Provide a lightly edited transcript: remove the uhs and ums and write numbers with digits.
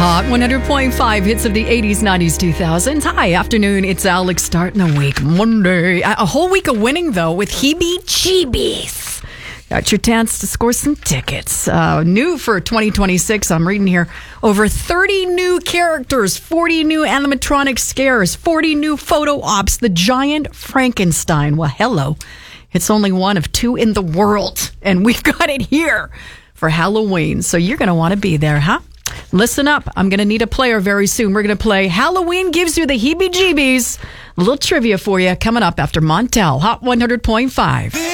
Hot 100.5 hits of the 80s, 90s, 2000s. Hi, afternoon. It's Alex starting the week Monday. A whole week of winning, though, with Heebie-Jeebies. Got your chance to score some tickets. New for 2026, I'm reading here, over 30 new characters, 40 new animatronic scares, 40 new photo ops, the giant Frankenstein. Well, hello. It's only one of two in the world, and we've got it here for Halloween. So you're going to want to be there, huh? Listen up. I'm going to need a player very soon. We're going to play Halloween Gives You the Heebie-Jeebies. A little trivia for you coming up after Montel. Hot 100.5.